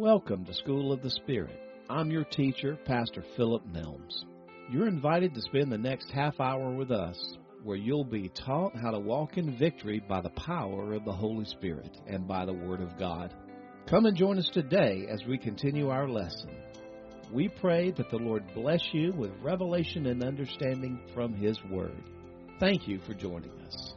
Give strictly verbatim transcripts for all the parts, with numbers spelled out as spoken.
Welcome to School of the Spirit. I'm your teacher, Pastor Philip Nelms. You're invited to spend the next half hour with us, where you'll be taught how to walk in victory by the power of the Holy Spirit and by the Word of God. Come and join us today as we continue our lesson. We pray that the Lord bless you with revelation and understanding from His Word. Thank you for joining us.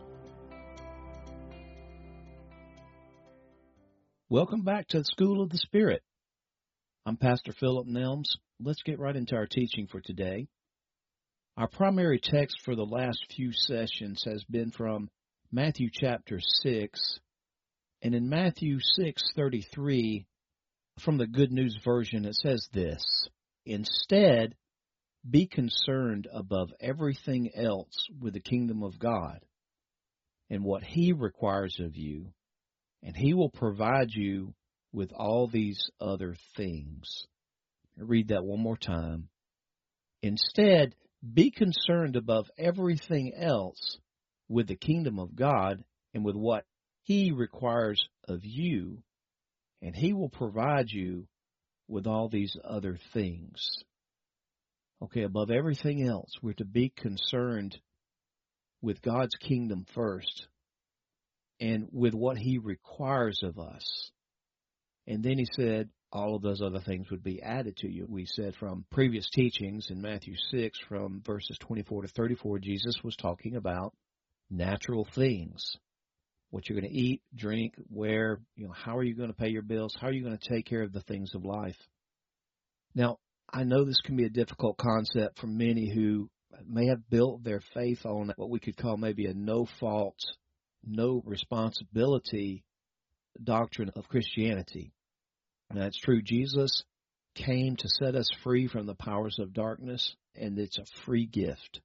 Welcome back to the School of the Spirit. I'm Pastor Philip Nelms. Let's get right into our teaching for today. Our primary text for the last few sessions has been from Matthew chapter six, and in Matthew six thirty-three, from the Good News Version, it says this: "Instead, be concerned above everything else with the kingdom of God and what He requires of you, and He will provide you with all these other things." I'll read that one more time. Instead, be concerned above everything else with the kingdom of God and with what He requires of you, and He will provide you with all these other things. Okay, above everything else, we're to be concerned with God's kingdom first and with what He requires of us. And then He said all of those other things would be added to you. We said from previous teachings in Matthew six, from verses twenty-four to thirty-four, Jesus was talking about natural things. What you're going to eat, drink, wear, you know, how are you going to pay your bills? How are you going to take care of the things of life? Now, I know this can be a difficult concept for many who may have built their faith on what we could call maybe a no-fault, no responsibility doctrine of Christianity. And that's true. Jesus came to set us free from the powers of darkness, and it's a free gift.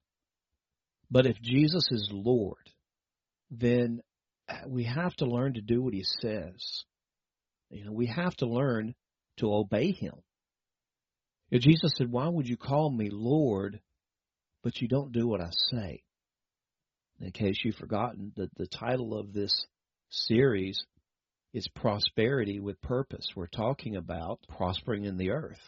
But if Jesus is Lord, then we have to learn to do what He says. You know, we have to learn to obey Him. You know, Jesus said, "Why would you call me Lord, but you don't do what I say?" In case you've forgotten, the, the title of this series is Prosperity with Purpose. We're talking about prospering in the earth.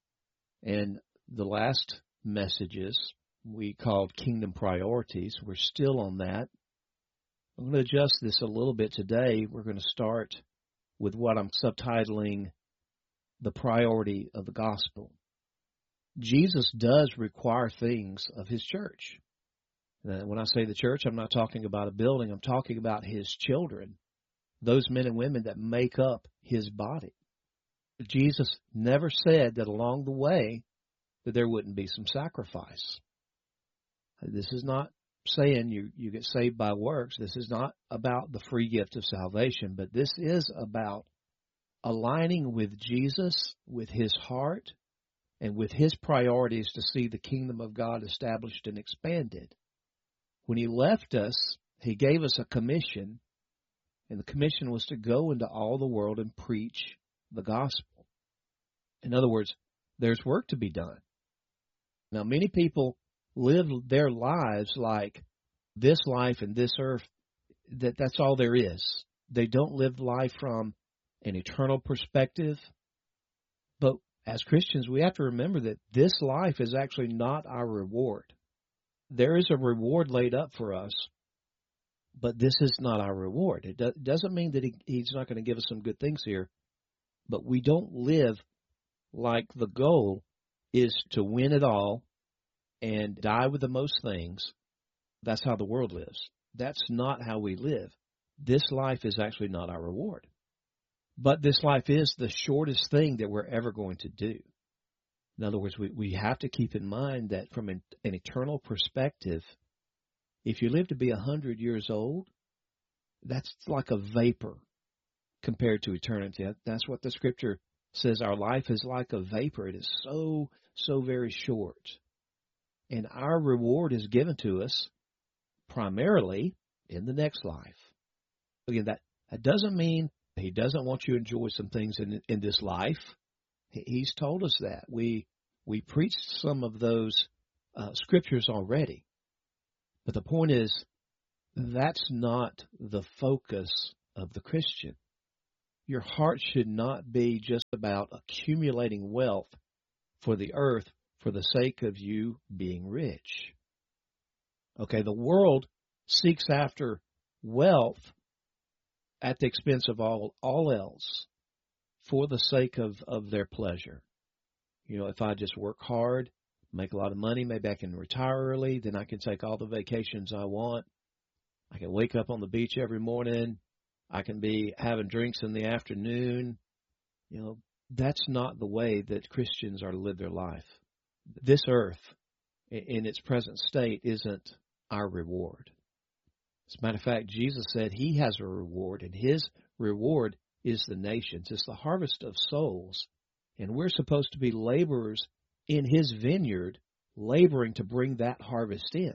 And the last messages we called Kingdom Priorities. We're still on that. I'm going to adjust this a little bit today. We're going to start with what I'm subtitling the priority of the gospel. Jesus does require things of His church. Now, when I say the church, I'm not talking about a building. I'm talking about His children, those men and women that make up His body. Jesus never said that along the way that there wouldn't be some sacrifice. This is not saying you, you get saved by works. This is not about the free gift of salvation, but this is about aligning with Jesus, with His heart, and with His priorities to see the kingdom of God established and expanded. When He left us, He gave us a commission, and the commission was to go into all the world and preach the gospel. In other words, there's work to be done. Now, many people live their lives like this life and this earth, that that's all there is. They don't live life from an eternal perspective. But as Christians, we have to remember that this life is actually not our reward. There is a reward laid up for us, but this is not our reward. It do- doesn't mean that he, He's not going to give us some good things here, but we don't live like the goal is to win it all and die with the most things. That's how the world lives. That's not how we live. This life is actually not our reward. But this life is the shortest thing that we're ever going to do. In other words, we, we have to keep in mind that from an, an eternal perspective, if you live to be one hundred years old, that's like a vapor compared to eternity. That's what the Scripture says. Our life is like a vapor. It is so, so very short. And our reward is given to us primarily in the next life. Again, that, that doesn't mean He doesn't want you to enjoy some things in, in this life. He's told us that. We, we preached some of those uh, Scriptures already. But the point is, that's not the focus of the Christian. Your heart should not be just about accumulating wealth for the earth for the sake of you being rich. Okay, the world seeks after wealth at the expense of all, all else for the sake of, of their pleasure. You know, if I just work hard, make a lot of money, maybe I can retire early, then I can take all the vacations I want. I can wake up on the beach every morning. I can be having drinks in the afternoon. You know, that's not the way that Christians are to live their life. This earth, in its present state, isn't our reward. As a matter of fact, Jesus said he has a reward, and his reward is the nations. It's the harvest of souls, and we're supposed to be laborers in his vineyard, laboring to bring that harvest in.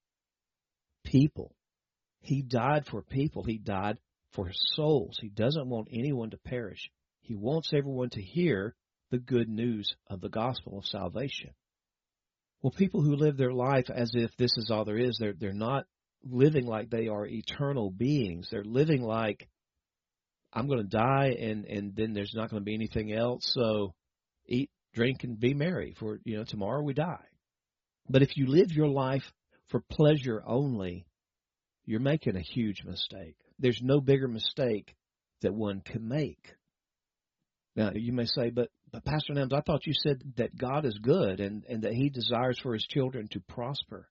People. He died for people. He died for souls. He doesn't want anyone to perish. He wants everyone to hear the good news of the gospel of salvation. Well, people who live their life as if this is all there is, they're, they're not living like they are eternal beings. They're living like, I'm going to die, and, and then there's not going to be anything else, so eat, drink, and be merry, for, you know, tomorrow we die. But if you live your life for pleasure only, you're making a huge mistake. There's no bigger mistake that one can make. Now, you may say, but, but Pastor Nelms, I thought you said that God is good and, and that he desires for his children to prosper.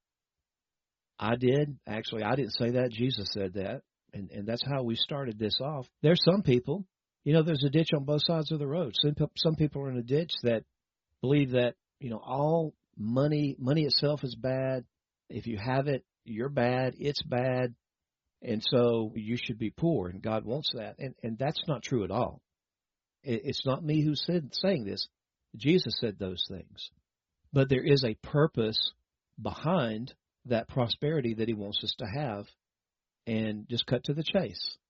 I did. Actually, I didn't say that. Jesus said that. And, and that's how we started this off. There's some people, you know, there's a ditch on both sides of the road. Some, some people are in a ditch that believe that, you know, all money, money itself is bad. If you have it, you're bad. It's bad. And so you should be poor, and God wants that. And, and that's not true at all. It, it's not me who's said, saying this. Jesus said those things. But there is a purpose behind that prosperity that he wants us to have. And just cut to the chase.